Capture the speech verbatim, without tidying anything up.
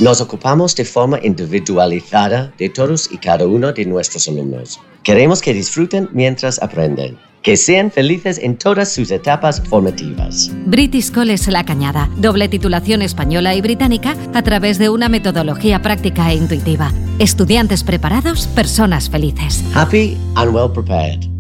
Nos ocupamos de forma individualizada de todos y cada uno de nuestros alumnos. Queremos que disfruten mientras aprenden. Que sean felices en todas sus etapas formativas. British College La Cañada. Doble titulación española y británica a través de una metodología práctica e intuitiva. Estudiantes preparados, personas felices. Happy and well prepared.